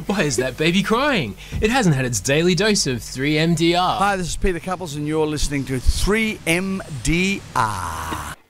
Why is that baby crying? It hasn't had its daily dose of 3MDR. Hi, this is Peter Couples, and you're listening to 3MDR.